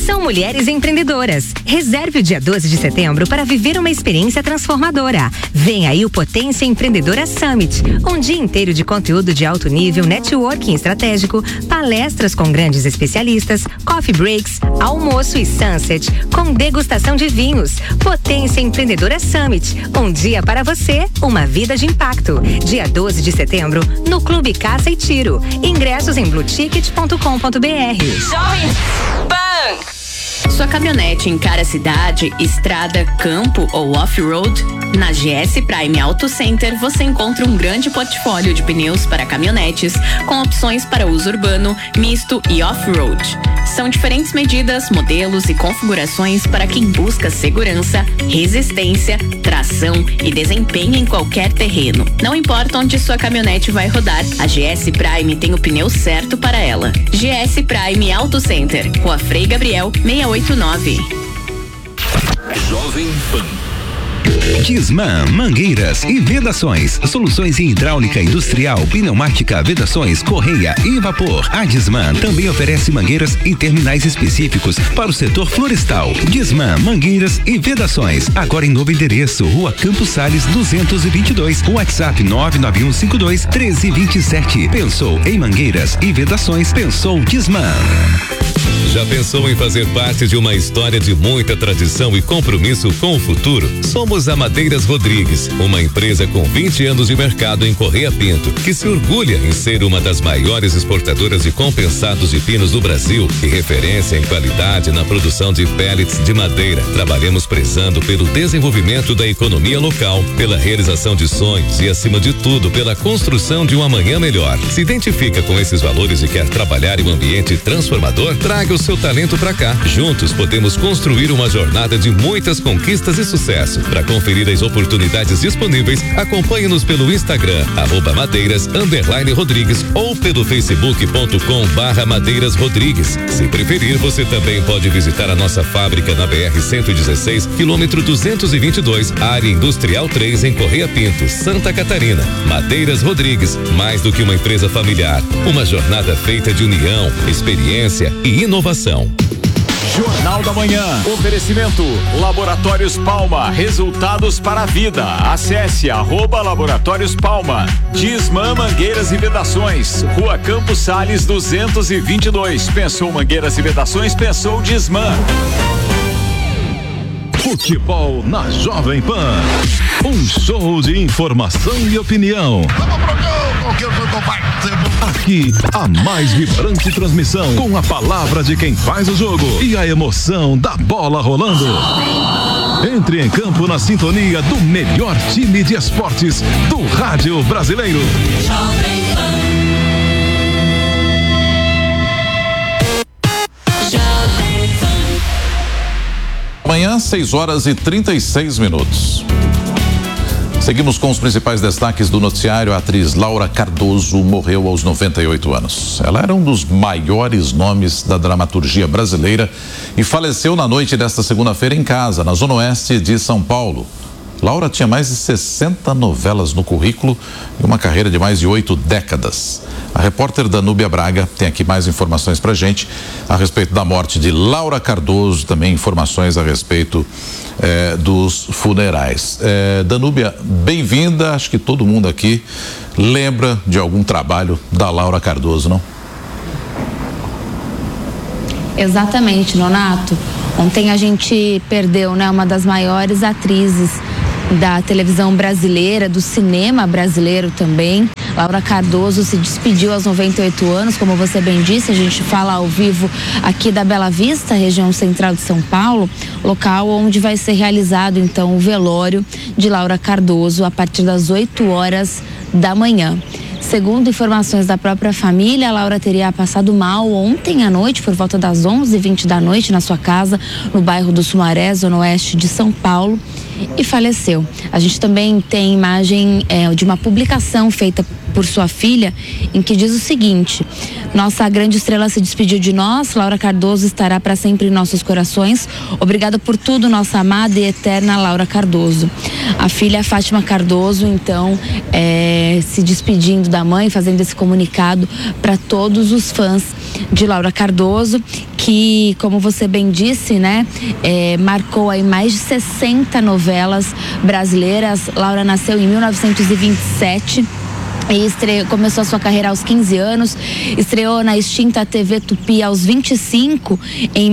são mulheres empreendedoras. Reserve o dia 12 de setembro para viver uma experiência transformadora. Vem aí o Potência Empreendedora Summit, um dia inteiro de conteúdo de alto nível, networking estratégico, palestras com grandes especialistas, coffee breaks, almoço e sunset, com degustação de vinhos. Potência Empreendedora Summit, um dia para você, uma vida de impacto. Dia 12 de setembro, no Clube Caça e Tiro. Ingressos em blueticket.com.br. Jovem Pan. Sua caminhonete encara cidade, estrada, campo ou off-road? Na GS Prime Auto Center você encontra um grande portfólio de pneus para caminhonetes com opções para uso urbano, misto e off-road. São diferentes medidas, modelos e configurações para quem busca segurança, resistência, tração e desempenho em qualquer terreno. Não importa onde sua caminhonete vai rodar, a GS Prime tem o pneu certo para ela. GS Prime Auto Center, Rua Frei Gabriel, 689. Jovem Pan. Disman, mangueiras e vedações, soluções em hidráulica industrial, pneumática, vedações, correia e vapor. A Disman também oferece mangueiras em terminais específicos para o setor florestal. Disman, mangueiras e vedações, agora em novo endereço, Rua Campos Sales 222, WhatsApp 991521327. Pensou em mangueiras e vedações? Pensou Disman. Já pensou em fazer parte de uma história de muita tradição e compromisso com o futuro? Somos a Madeiras Rodrigues, uma empresa com 20 anos de mercado em Correia Pinto, que se orgulha em ser uma das maiores exportadoras de compensados de pinos do Brasil e referência em qualidade na produção de pellets de madeira. Trabalhamos prezando pelo desenvolvimento da economia local, pela realização de sonhos e, acima de tudo, pela construção de um amanhã melhor. Se identifica com esses valores e quer trabalhar em um ambiente transformador? Traga o seu talento pra cá. Juntos podemos construir uma jornada de muitas conquistas e sucesso. Para conferir as oportunidades disponíveis, acompanhe-nos pelo Instagram, @madeiras_Rodrigues ou pelo facebook.com/Madeiras Rodrigues. Se preferir, você também pode visitar a nossa fábrica na BR-116, quilômetro 222, área industrial 3 em Correia Pinto, Santa Catarina. Madeiras Rodrigues, mais do que uma empresa familiar, uma jornada feita de união, experiência e inovação. Jornal da Manhã. Oferecimento Laboratórios Palma. Resultados para a vida. Acesse @Laboratórios Palma. Disman Mangueiras e Vedações. Rua Campos Sales 222. Pensou mangueiras e vedações? Pensou Disman. Futebol na Jovem Pan. Um show de informação e opinião. Aqui, a mais vibrante transmissão, com a palavra de quem faz o jogo e a emoção da bola rolando. Entre em campo na sintonia do melhor time de esportes do rádio brasileiro. Amanhã, 6h36. Seguimos com os principais destaques do noticiário. A atriz Laura Cardoso morreu aos 98 anos. Ela era um dos maiores nomes da dramaturgia brasileira e faleceu na noite desta segunda-feira em casa, na zona oeste de São Paulo. Laura tinha mais de 60 novelas no currículo e uma carreira de mais de 8 décadas. A repórter Danúbia Braga tem aqui mais informações pra gente a respeito da morte de Laura Cardoso, também informações a respeito dos funerais. Danúbia, bem-vinda. Acho que todo mundo aqui lembra de algum trabalho da Laura Cardoso, não? Exatamente, Nonato. Ontem a gente perdeu, uma das maiores atrizes da televisão brasileira, do cinema brasileiro também. Laura Cardoso se despediu aos 98 anos, como você bem disse. A gente fala ao vivo aqui da Bela Vista, região central de São Paulo, local onde vai ser realizado então o velório de Laura Cardoso a partir das 8h da manhã. Segundo informações da própria família, a Laura teria passado mal ontem à noite, por volta das 11h20 da noite, na sua casa, no bairro do Sumaré, zona oeste de São Paulo, e faleceu. A gente também tem imagem de uma publicação feita por sua filha, em que diz o seguinte: Nossa grande estrela se despediu de nós. Laura Cardoso estará para sempre em nossos corações. Obrigada por tudo, nossa amada e eterna Laura Cardoso. A filha Fátima Cardoso, então, se despedindo da mãe, fazendo esse comunicado para todos os fãs de Laura Cardoso, que, como você bem disse, né, marcou aí mais de 60 novelas brasileiras. Laura nasceu em 1927 e começou a sua carreira aos 15 anos, estreou na extinta TV Tupi aos 25, em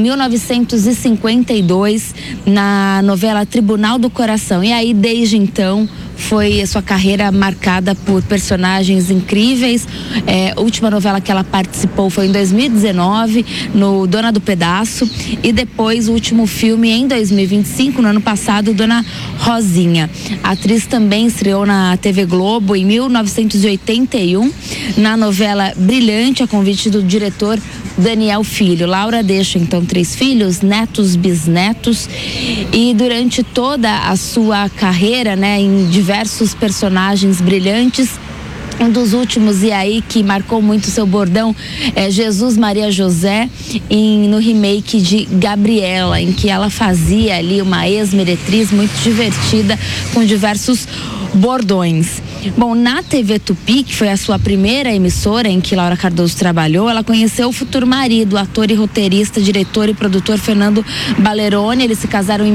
1952, na novela Tribunal do Coração. E aí, desde então, foi a sua carreira marcada por personagens incríveis. A última novela que ela participou foi em 2019, no Dona do Pedaço, e depois o último filme em 2025, no ano passado, Dona Rosinha. A atriz também estreou na TV Globo em 1981, na novela Brilhante, a convite do diretor Daniel Filho. Laura deixa então 3 filhos, netos, bisnetos, e durante toda a sua carreira, né, em diversos personagens brilhantes. Um dos últimos, e aí, que marcou muito seu bordão, é Jesus Maria José, no remake de Gabriela, em que ela fazia ali uma ex-meretriz muito divertida, com diversos bordões. Bom, na TV Tupi, que foi a sua primeira emissora em que Laura Cardoso trabalhou, ela conheceu o futuro marido, ator e roteirista, diretor e produtor Fernando Baleroni. Eles se casaram em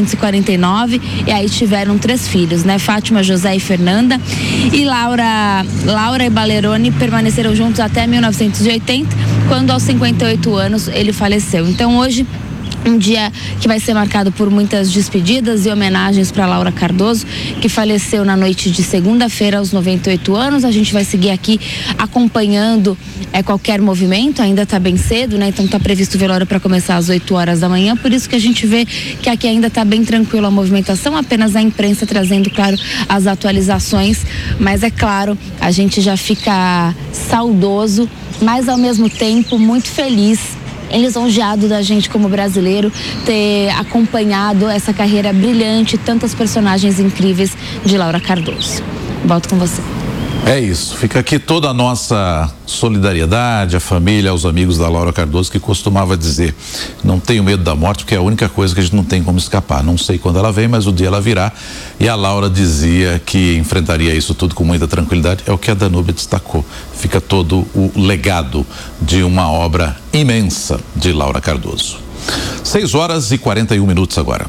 1949 e aí tiveram 3 filhos, né? Fátima, José e Fernanda. E Laura e Baleroni permaneceram juntos até 1980, quando aos 58 anos ele faleceu. Então hoje, um dia que vai ser marcado por muitas despedidas e homenagens para Laura Cardoso, que faleceu na noite de segunda-feira aos 98 anos. A gente vai seguir aqui acompanhando qualquer movimento, ainda está bem cedo, né? Então está previsto o velório para começar às 8 horas da manhã, por isso que a gente vê que aqui ainda está bem tranquilo a movimentação, apenas a imprensa trazendo, claro, as atualizações, mas é claro, a gente já fica saudoso, mas ao mesmo tempo muito feliz, lisonjeado da gente como brasileiro ter acompanhado essa carreira brilhante, tantas personagens incríveis de Laura Cardoso. Volto com você. É isso, fica aqui toda a nossa solidariedade, a família, aos amigos da Laura Cardoso, que costumava dizer: não tenho medo da morte, porque é a única coisa que a gente não tem como escapar. Não sei quando ela vem, mas o dia ela virá. E a Laura dizia que enfrentaria isso tudo com muita tranquilidade. É o que a Danúbia destacou. Fica todo o legado de uma obra imensa de Laura Cardoso. 6h41 agora.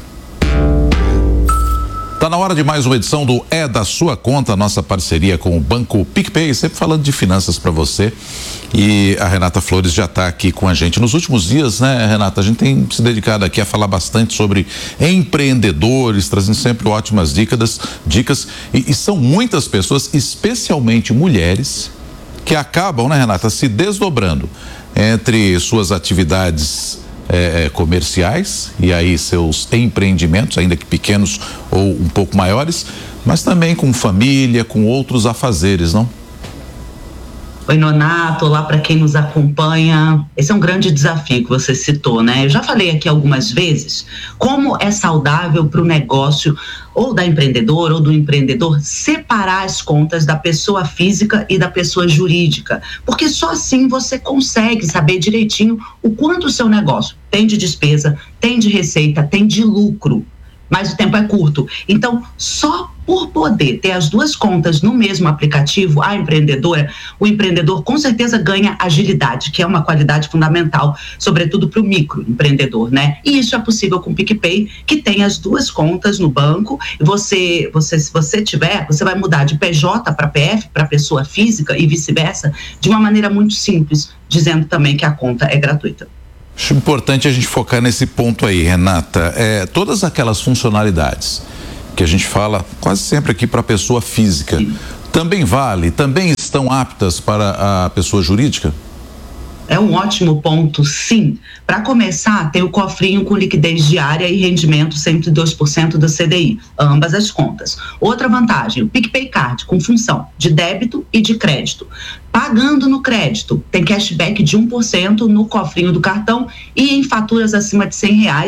Tá na hora de mais uma edição do É da Sua Conta, nossa parceria com o Banco PicPay, sempre falando de finanças para você. E a Renata Flores já está aqui com a gente. Nos últimos dias, né, Renata, a gente tem se dedicado aqui a falar bastante sobre empreendedores, trazendo sempre ótimas dicas. E são muitas pessoas, especialmente mulheres, que acabam, né, Renata, se desdobrando entre suas atividades comerciais e aí seus empreendimentos, ainda que pequenos ou um pouco maiores, mas também com família, com outros afazeres, não? Oi, Nonato, olá para quem nos acompanha. Esse é um grande desafio que você citou, né? Eu já falei aqui algumas vezes como é saudável para o negócio ou da empreendedora ou do empreendedor separar as contas da pessoa física e da pessoa jurídica, porque só assim você consegue saber direitinho o quanto o seu negócio tem de despesa, tem de receita, tem de lucro. Mas o tempo é curto. Então, só por poder ter as 2 contas no mesmo aplicativo, o empreendedor com certeza ganha agilidade, que é uma qualidade fundamental, sobretudo para o microempreendedor, né? E isso é possível com o PicPay, que tem as 2 contas no banco. Se você tiver, você vai mudar de PJ para PF, para pessoa física e vice-versa, de uma maneira muito simples, dizendo também que a conta é gratuita. Acho importante a gente focar nesse ponto aí, Renata. Todas aquelas funcionalidades que a gente fala quase sempre aqui para a pessoa física, também estão aptas para a pessoa jurídica? É um ótimo ponto, sim. Para começar, tem o cofrinho com liquidez diária e rendimento 102% do CDI, ambas as contas. Outra vantagem, o PicPay Card, com função de débito e de crédito. Pagando no crédito, tem cashback de 1% no cofrinho do cartão e em faturas acima de R$100,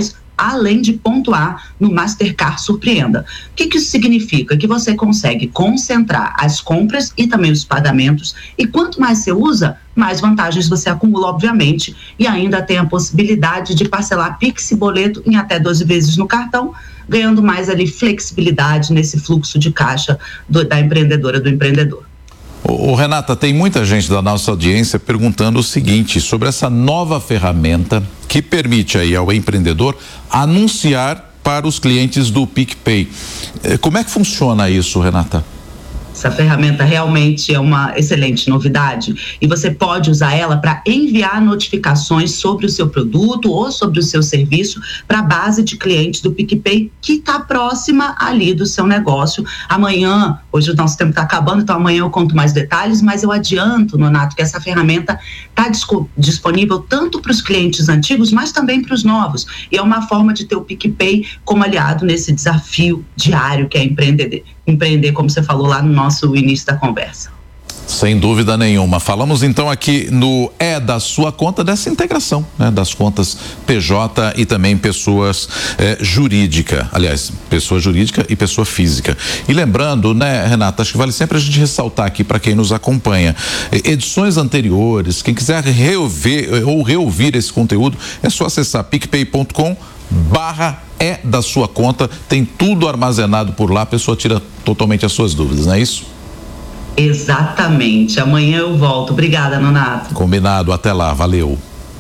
além de pontuar no Mastercard Surpreenda. O que isso significa? Que você consegue concentrar as compras e também os pagamentos, e quanto mais você usa, mais vantagens você acumula, obviamente, e ainda tem a possibilidade de parcelar Pix e boleto em até 12 vezes no cartão, ganhando mais ali flexibilidade nesse fluxo de caixa da empreendedora, do empreendedor. Renata, tem muita gente da nossa audiência perguntando o seguinte, sobre essa nova ferramenta que permite aí ao empreendedor anunciar para os clientes do PicPay. Como é que funciona isso, Renata? Essa ferramenta realmente é uma excelente novidade e você pode usar ela para enviar notificações sobre o seu produto ou sobre o seu serviço para a base de clientes do PicPay que está próxima ali do seu negócio. Amanhã, hoje o nosso tempo está acabando, então amanhã eu conto mais detalhes, mas eu adianto, Nonato, que essa ferramenta está disponível tanto para os clientes antigos, mas também para os novos. E é uma forma de ter o PicPay como aliado nesse desafio diário que é empreender, como você falou lá no nosso início da conversa. Sem dúvida nenhuma. Falamos então aqui no da sua conta, dessa integração, né, das contas PJ e também pessoas jurídica. Aliás, pessoa jurídica e pessoa física. E lembrando, né, Renata, acho que vale sempre a gente ressaltar aqui para quem nos acompanha. Edições anteriores, quem quiser reouvir esse conteúdo, é só acessar picpay.com/. Da sua conta, tem tudo armazenado por lá, a pessoa tira totalmente as suas dúvidas, não é isso? Exatamente, amanhã eu volto. Obrigada, Nonato. Combinado, até lá, valeu.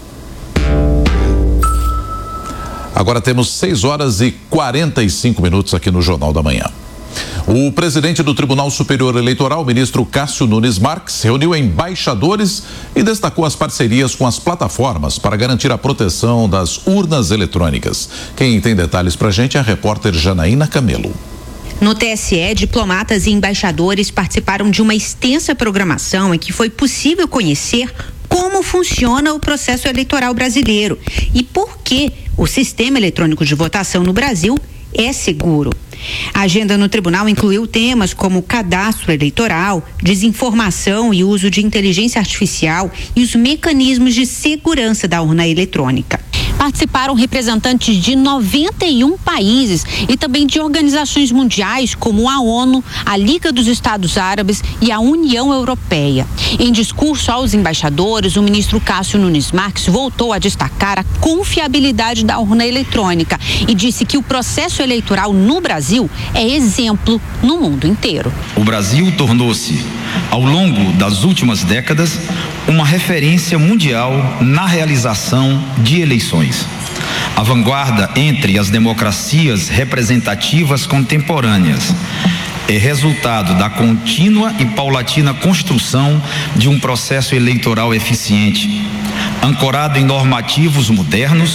Agora temos 6h45 aqui no Jornal da Manhã. O presidente do Tribunal Superior Eleitoral, ministro Cássio Nunes Marques, reuniu embaixadores e destacou as parcerias com as plataformas para garantir a proteção das urnas eletrônicas. Quem tem detalhes pra gente é a repórter Janaína Camelo. No TSE, diplomatas e embaixadores participaram de uma extensa programação em que foi possível conhecer como funciona o processo eleitoral brasileiro e por que o sistema eletrônico de votação no Brasil é seguro. A agenda no tribunal incluiu temas como cadastro eleitoral, desinformação e uso de inteligência artificial e os mecanismos de segurança da urna eletrônica. Participaram representantes de 91 países e também de organizações mundiais como a ONU, a Liga dos Estados Árabes e a União Europeia. Em discurso aos embaixadores, o ministro Cássio Nunes Marques voltou a destacar a confiabilidade da urna eletrônica e disse que o processo eleitoral no Brasil é exemplo no mundo inteiro. O Brasil tornou-se, ao longo das últimas décadas, uma referência mundial na realização de eleições. A vanguarda entre as democracias representativas contemporâneas é resultado da contínua e paulatina construção de um processo eleitoral eficiente, ancorado em normativos modernos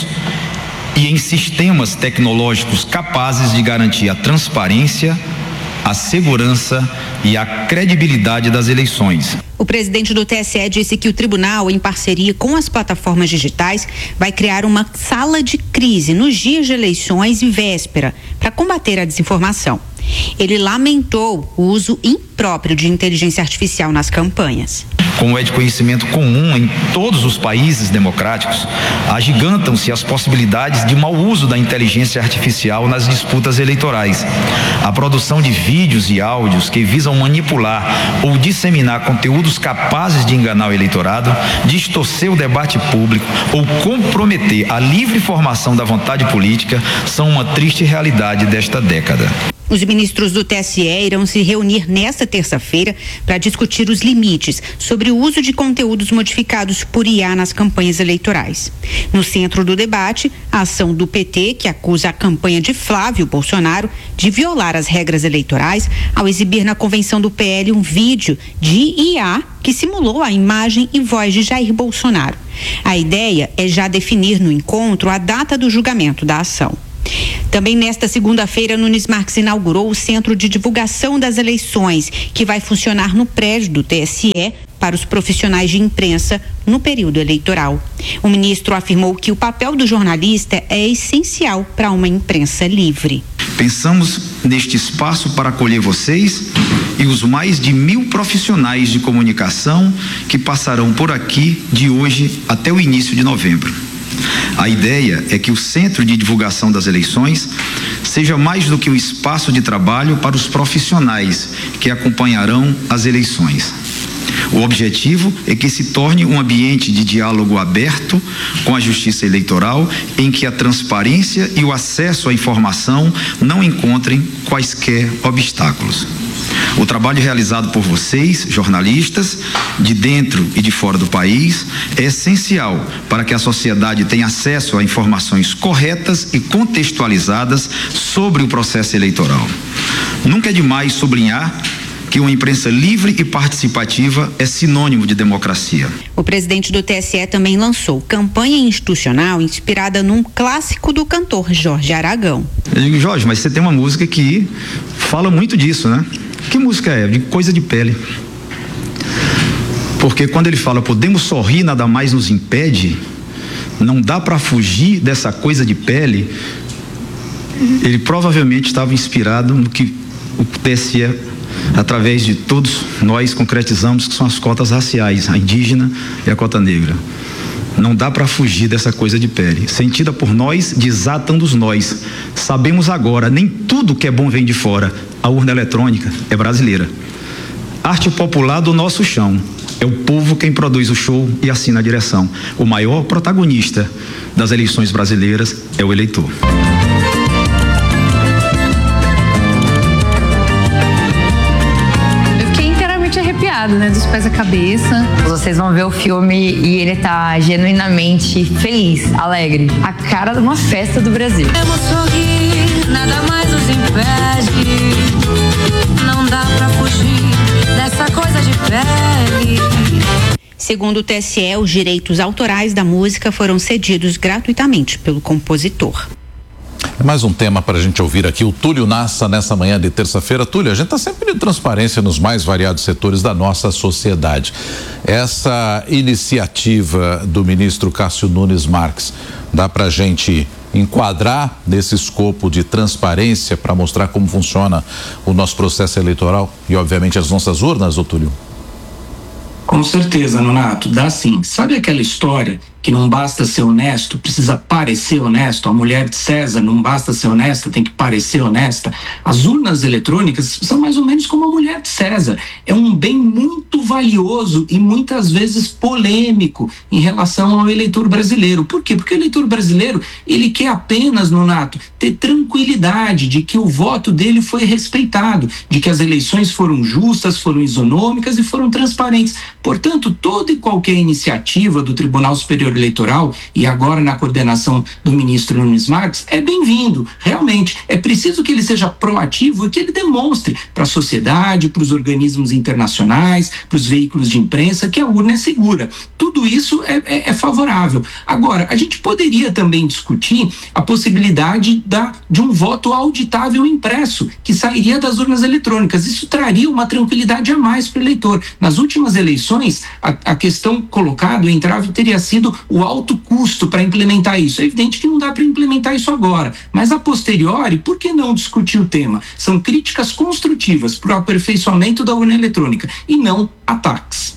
e em sistemas tecnológicos capazes de garantir a transparência, a segurança e a credibilidade das eleições. O presidente do TSE disse que o tribunal, em parceria com as plataformas digitais, vai criar uma sala de crise nos dias de eleições e véspera para combater a desinformação. Ele lamentou o uso impróprio de inteligência artificial nas campanhas. Como é de conhecimento comum em todos os países democráticos, agigantam-se as possibilidades de mau uso da inteligência artificial nas disputas eleitorais. A produção de vídeos e áudios que visam manipular ou disseminar conteúdos capazes de enganar o eleitorado, distorcer o debate público ou comprometer a livre formação da vontade política são uma triste realidade desta década. Os ministros do TSE irão se reunir nesta terça-feira para discutir os limites sobre o uso de conteúdos modificados por IA nas campanhas eleitorais. No centro do debate, a ação do PT, que acusa a campanha de Flávio Bolsonaro de violar as regras eleitorais ao exibir na convenção do PL um vídeo de IA que simulou a imagem e voz de Jair Bolsonaro. A ideia é já definir no encontro a data do julgamento da ação. Também nesta segunda-feira, Nunes Marques inaugurou o Centro de Divulgação das Eleições, que vai funcionar no prédio do TSE para os profissionais de imprensa no período eleitoral. O ministro afirmou que o papel do jornalista é essencial para uma imprensa livre. Pensamos neste espaço para acolher vocês e os mais de 1.000 profissionais de comunicação que passarão por aqui de hoje até o início de novembro. A ideia é que o Centro de Divulgação das Eleições seja mais do que um espaço de trabalho para os profissionais que acompanharão as eleições. O objetivo é que se torne um ambiente de diálogo aberto com a Justiça Eleitoral, em que a transparência e o acesso à informação não encontrem quaisquer obstáculos. O trabalho realizado por vocês, jornalistas, de dentro e de fora do país, é essencial para que a sociedade tenha acesso a informações corretas e contextualizadas sobre o processo eleitoral. Nunca é demais sublinhar que uma imprensa livre e participativa é sinônimo de democracia. O presidente do TSE também lançou campanha institucional inspirada num clássico do cantor Jorge Aragão. Eu digo, Jorge, mas você tem uma música que fala muito disso, né? Que música é? De coisa de pele. Porque quando ele fala, podemos sorrir, nada mais nos impede, não dá para fugir dessa coisa de pele, ele provavelmente estava inspirado no que o TSE, através de todos nós, concretizamos, que são as cotas raciais, a indígena e a cota negra. Não dá para fugir dessa coisa de pele. Sentida por nós, desatando-os nós. Sabemos agora, nem tudo que é bom vem de fora. A urna eletrônica é brasileira. Arte popular do nosso chão. É o povo quem produz o show e assina a direção. O maior protagonista das eleições brasileiras é o eleitor. Né, dos pés à cabeça. Vocês vão ver o filme e ele tá genuinamente feliz, alegre. A cara de uma festa do Brasil. Podemos sorrir, nada mais nos impede. Não dá pra fugir dessa coisa de pele. Segundo o TSE, os direitos autorais da música foram cedidos gratuitamente pelo compositor. Mais um tema para a gente ouvir aqui, o Túlio Nassa, nessa manhã de terça-feira. Túlio, a gente está sempre pedindo transparência nos mais variados setores da nossa sociedade. Essa iniciativa do ministro Cássio Nunes Marques, dá para a gente enquadrar nesse escopo de transparência para mostrar como funciona o nosso processo eleitoral e, obviamente, as nossas urnas, ô Túlio? Com certeza, Nonato, dá sim. Sabe aquela história que não basta ser honesto, precisa parecer honesto? A mulher de César não basta ser honesta, tem que parecer honesta. As urnas eletrônicas são mais ou menos como a mulher de César. É um bem muito valioso e muitas vezes polêmico em relação ao eleitor brasileiro. Por quê? Porque o eleitor brasileiro, ele quer apenas, Nonato, ter tranquilidade de que o voto dele foi respeitado, de que as eleições foram justas, foram isonômicas e foram transparentes. Portanto, toda e qualquer iniciativa do Tribunal Superior Eleitoral, e agora na coordenação do ministro Nunes Marques, é bem-vindo. Realmente, é preciso que ele seja proativo e que ele demonstre para a sociedade, para os organismos internacionais, para os veículos de imprensa, que a urna é segura. Tudo isso é favorável. Agora, a gente poderia também discutir a possibilidade de um voto auditável impresso, que sairia das urnas eletrônicas. Isso traria uma tranquilidade a mais para o eleitor. Nas últimas eleições, a questão colocada, o entrave teria sido o alto custo para implementar isso. É evidente que não dá para implementar isso agora, mas a posteriori, por que não discutir o tema? São críticas construtivas para o aperfeiçoamento da urna eletrônica e não ataques.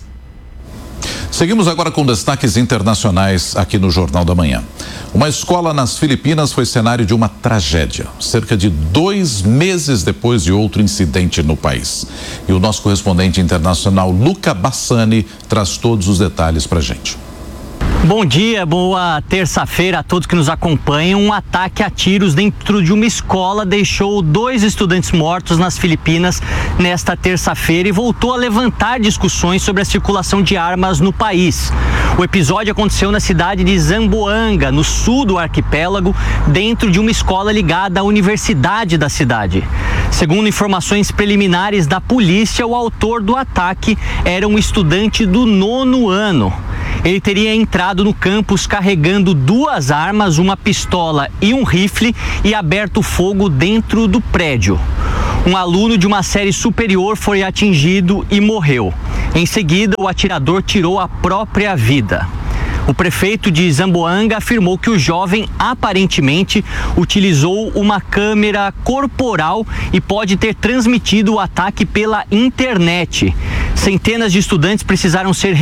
Seguimos agora com destaques internacionais aqui no Jornal da Manhã. Uma escola nas Filipinas foi cenário de uma tragédia, cerca de 2 meses depois de outro incidente no país. E o nosso correspondente internacional, Luca Bassani, traz todos os detalhes pra gente. Bom dia, boa terça-feira a todos que nos acompanham. Um ataque a tiros dentro de uma escola deixou 2 estudantes mortos nas Filipinas nesta terça-feira e voltou a levantar discussões sobre a circulação de armas no país. O episódio aconteceu na cidade de Zamboanga, no sul do arquipélago, dentro de uma escola ligada à universidade da cidade. Segundo informações preliminares da polícia, o autor do ataque era um estudante do 9º ano. Ele teria entrado no campus carregando 2 armas, uma pistola e um rifle, e aberto fogo dentro do prédio. Um aluno de uma série superior foi atingido e morreu. Em seguida, o atirador tirou a própria vida. O prefeito de Zamboanga afirmou que o jovem aparentemente utilizou uma câmera corporal e pode ter transmitido o ataque pela internet. Centenas de estudantes precisaram ser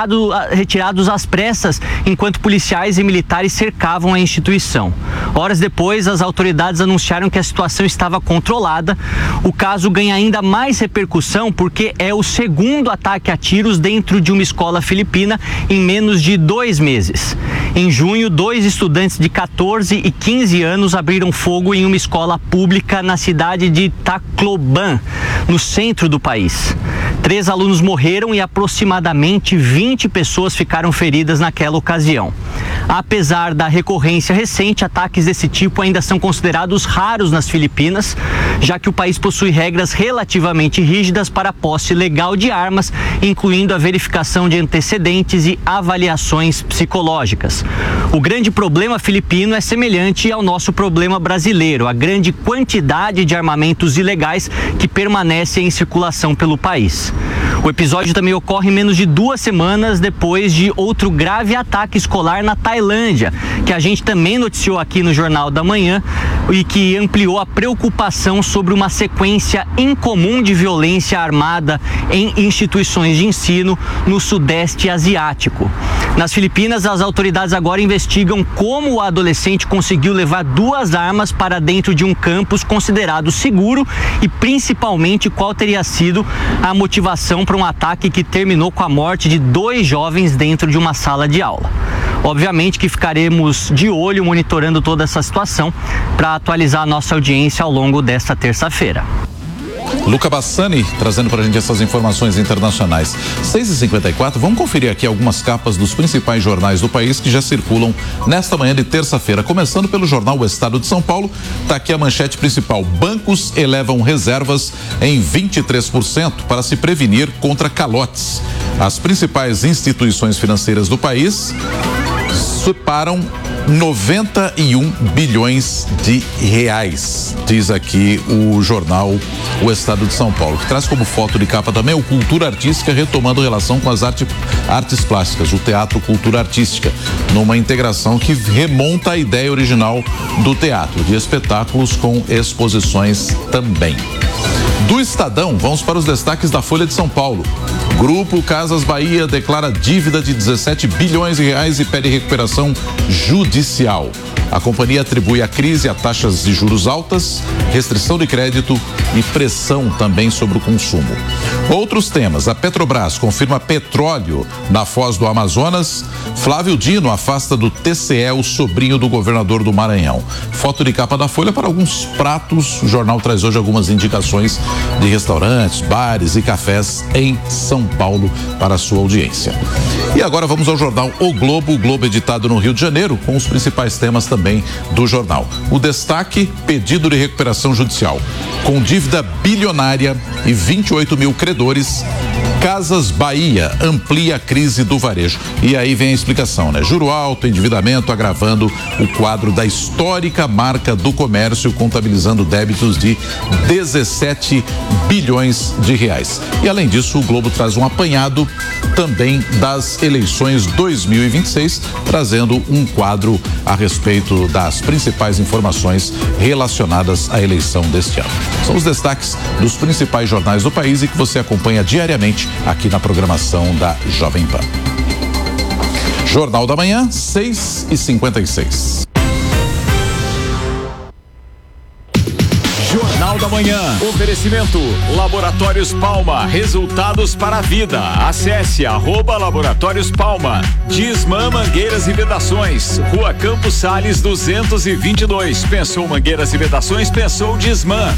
retirados às pressas, enquanto policiais e militares cercavam a instituição. Horas depois, as autoridades anunciaram que a situação estava controlada. O caso ganha ainda mais repercussão porque é o segundo ataque a tiros dentro de uma escola filipina em menos de 2 meses. Em junho, 2 estudantes de 14 e 15 anos abriram fogo em uma escola pública na cidade de Tacloban, no centro do país. 3 alunos morreram e aproximadamente 20 pessoas ficaram feridas naquela ocasião. Apesar da recorrência recente, ataques desse tipo ainda são considerados raros nas Filipinas, já que o país possui regras relativamente rígidas para a posse legal de armas, incluindo a verificação de antecedentes e avaliações psicológicas. O grande problema filipino é semelhante ao nosso problema brasileiro, a grande quantidade de armamentos ilegais que permanecem em circulação pelo país. O episódio também ocorre menos de 2 semanas depois de outro grave ataque escolar na Tailândia, que a gente também noticiou aqui no Jornal da Manhã e que ampliou a preocupação sobre uma sequência incomum de violência armada em instituições de ensino no Sudeste Asiático. Nas Filipinas, as autoridades agora investigam como o adolescente conseguiu levar 2 armas para dentro de um campus considerado seguro e principalmente qual teria sido a motivação para um ataque que terminou com a morte de 2 jovens dentro de uma sala de aula. Obviamente que ficaremos de olho monitorando toda essa situação para atualizar a nossa audiência ao longo desta terça-feira. Luca Bassani trazendo pra gente essas informações internacionais. 6h54, vamos conferir aqui algumas capas dos principais jornais do país que já circulam nesta manhã de terça-feira. Começando pelo jornal O Estado de São Paulo, tá aqui a manchete principal. Bancos elevam reservas em 23% para se prevenir contra calotes. As principais instituições financeiras do país separam 91 bilhões de reais, diz aqui o jornal O Estado de São Paulo, que traz como foto de capa também o Cultura Artística retomando relação com as artes plásticas, o Teatro Cultura Artística, numa integração que remonta à ideia original do teatro, de espetáculos com exposições também. Do Estadão, vamos para os destaques da Folha de São Paulo. Grupo Casas Bahia declara dívida de 17 bilhões de reais e pede recuperação judicial. A companhia atribui a crise a taxas de juros altas, restrição de crédito e pressão também sobre o consumo. Outros temas: a Petrobras confirma petróleo na Foz do Amazonas. Flávio Dino afasta do TCE o sobrinho do governador do Maranhão. Foto de capa da Folha para alguns pratos. O jornal traz hoje algumas indicações de restaurantes, bares e cafés em São Paulo para a sua audiência. E agora vamos ao jornal O Globo editado no Rio de Janeiro, com os principais temas também do jornal. O destaque: pedido de recuperação judicial. Com dívida bilionária e 28 mil credores, Casas Bahia amplia a crise do varejo. E aí vem a explicação, né? Juro alto, endividamento agravando o quadro da histórica marca do comércio, contabilizando débitos de 17 bilhões de reais. E além disso, o Globo traz um apanhado também das eleições 2026, trazendo um quadro a respeito das principais informações relacionadas à eleição deste ano. São os destaques dos principais jornais do país e que você acompanha diariamente aqui na programação da Jovem Pan. Jornal da Manhã, 6h56. Jornal da Manhã. Oferecimento Laboratórios Palma. Resultados para a vida. Acesse @Laboratórios Palma. Disman Mangueiras e Vedações. Rua Campos Sales 222. Pensou Mangueiras e Vedações? Pensou Disman.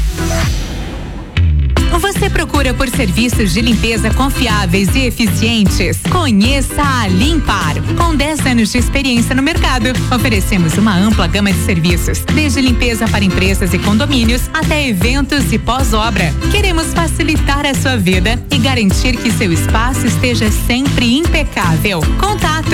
Você procura por serviços de limpeza confiáveis e eficientes? Conheça a Limpar. Com 10 anos de experiência no mercado, oferecemos uma ampla gama de serviços, desde limpeza para empresas e condomínios até eventos e pós-obra. Queremos facilitar a sua vida e garantir que seu espaço esteja sempre impecável. Contato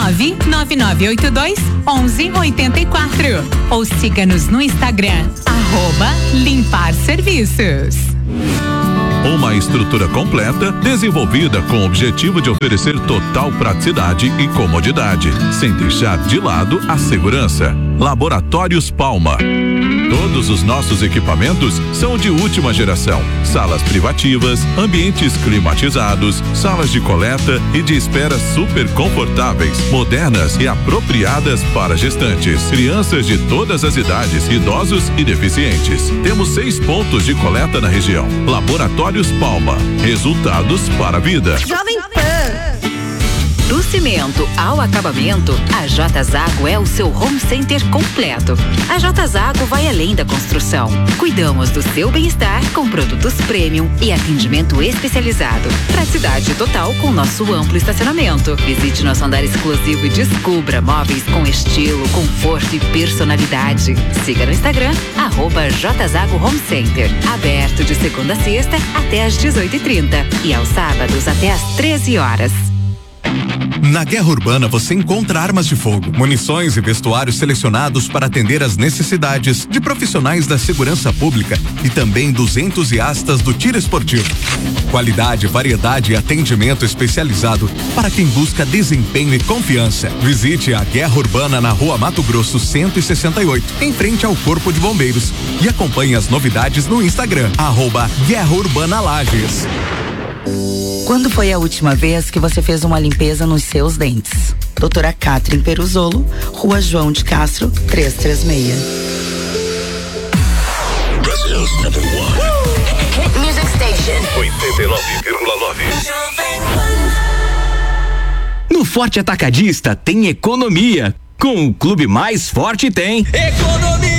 99982-1184 ou siga-nos no Instagram @Limpar Serviços. Uma estrutura completa, desenvolvida com o objetivo de oferecer total praticidade e comodidade, sem deixar de lado a segurança. Laboratórios Palma. Todos os nossos equipamentos são de última geração. Salas privativas, ambientes climatizados, salas de coleta e de espera super confortáveis, modernas e apropriadas para gestantes, crianças de todas as idades, idosos e deficientes. Temos 6 pontos de coleta na região. Laboratórios Palma. Resultados para a vida. Jovem Pan. Do cimento ao acabamento, a J Zago é o seu home center completo. A J Zago vai além da construção. Cuidamos do seu bem-estar com produtos premium e atendimento especializado. Praticidade total com nosso amplo estacionamento. Visite nosso andar exclusivo e descubra móveis com estilo, conforto e personalidade. Siga no Instagram, @JZago Home Center. Aberto de segunda a sexta até às 18h30 e aos sábados até às 13 horas. Na Guerra Urbana você encontra armas de fogo, munições e vestuários selecionados para atender às necessidades de profissionais da segurança pública e também dos entusiastas do tiro esportivo. Qualidade, variedade e atendimento especializado para quem busca desempenho e confiança. Visite a Guerra Urbana na Rua Mato Grosso 168, em frente ao Corpo de Bombeiros, e acompanhe as novidades no Instagram, @Guerra Urbana Lages. Quando foi a última vez que você fez uma limpeza nos seus dentes? Doutora Catherine Peruzolo, Rua João de Castro, 336. Brazil's number one. Music Station. 89,9. No Forte Atacadista tem economia. Com o Clube Mais Forte tem economia!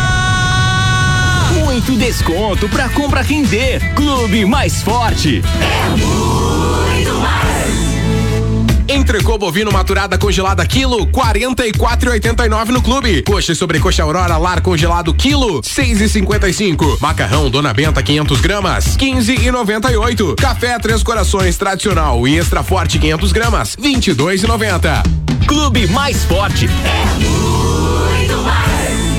Muito desconto pra compra render. Clube Mais Forte. É muito mais. Entrecô bovino maturada congelada quilo, 44,89 no Clube. Coxa e sobrecoxa Aurora lar congelado quilo, 6,55. Macarrão Dona Benta 500 gramas, 15,98. Café Três Corações tradicional e extra forte 500 gramas, 22,90. Clube Mais Forte. É muito mais.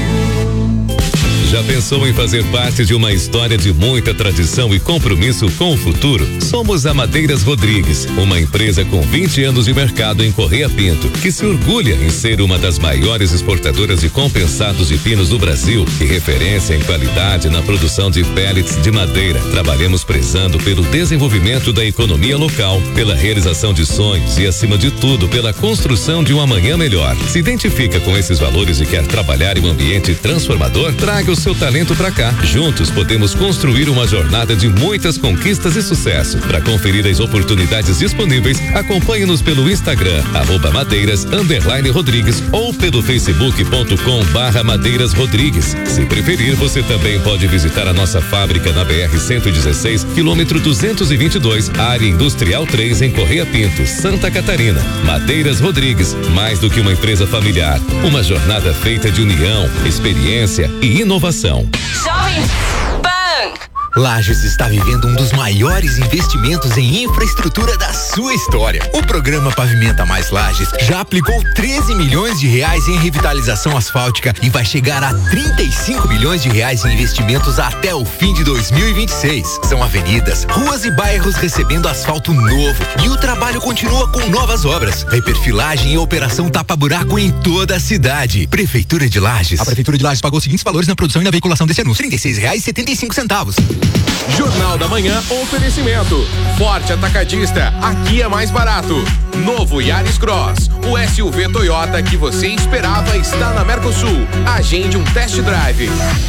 Já pensou em fazer parte de uma história de muita tradição e compromisso com o futuro? Somos a Madeiras Rodrigues, uma empresa com 20 anos de mercado em Correia Pinto, que se orgulha em ser uma das maiores exportadoras de compensados de pinos do Brasil e referência em qualidade na produção de pellets de madeira. Trabalhamos prezando pelo desenvolvimento da economia local, pela realização de sonhos e, acima de tudo, pela construção de um amanhã melhor. Se identifica com esses valores e quer trabalhar em um ambiente transformador? Traga o seu talento pra cá. Juntos podemos construir uma jornada de muitas conquistas e sucesso. Para conferir as oportunidades disponíveis, acompanhe-nos pelo Instagram, @madeiras_rodrigues ou pelo facebook.com/Madeiras Rodrigues. Se preferir, você também pode visitar a nossa fábrica na BR-116, quilômetro 222, área industrial 3, em Correia Pinto, Santa Catarina. Madeiras Rodrigues, mais do que uma empresa familiar, uma jornada feita de união, experiência e inovação. Jovem Pan. Lages está vivendo um dos maiores investimentos em infraestrutura da sua história. O programa Pavimenta Mais Lages já aplicou 13 milhões de reais em revitalização asfáltica e vai chegar a 35 milhões de reais em investimentos até o fim de 2026. São avenidas, ruas e bairros recebendo asfalto novo e o trabalho continua com novas obras. Reperfilagem e operação tapa-buraco em toda a cidade. Prefeitura de Lages. A Prefeitura de Lages pagou os seguintes valores na produção e na veiculação desse anúncio: R$36,75. Jornal da Manhã, oferecimento. Forte Atacadista, aqui é mais barato. Novo Yaris Cross, o SUV Toyota que você esperava está na Mercosul. Agende um test drive.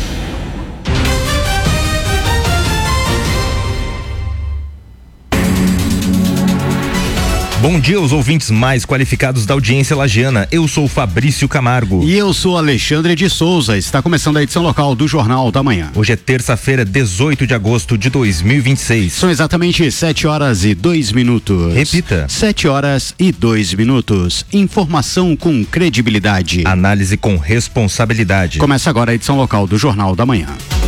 Bom dia aos ouvintes mais qualificados da audiência lagiana. Eu sou Fabrício Camargo. E eu sou Alexandre de Souza. Está começando a edição local do Jornal da Manhã. Hoje é terça-feira, 18 de agosto de 2026. São exatamente 7h02. Repita. 7h02. Informação com credibilidade. Análise com responsabilidade. Começa agora a edição local do Jornal da Manhã.